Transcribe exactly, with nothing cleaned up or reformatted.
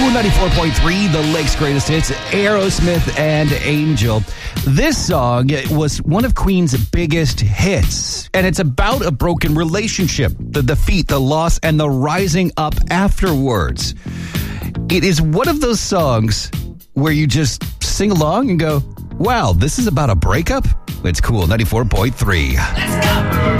ninety-four point three, the Lake's greatest hits, Aerosmith and Angel. This song was one of Queen's biggest hits, and it's about a broken relationship, the defeat, the loss, and the rising up afterwards. It is one of those songs where you just sing along and go, wow, this is about a breakup? It's cool, ninety-four point three. Let's go.